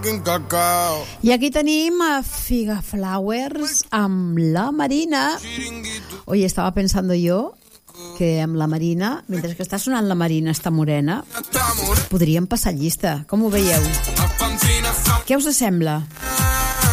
I aquí tenim a Figa Flowers amb la Marina. Oye, estaba pensando yo que amb la Marina, mentre que està sonant la Marina, està morena, podríem passar llista. Com ho veieu? Què us sembla?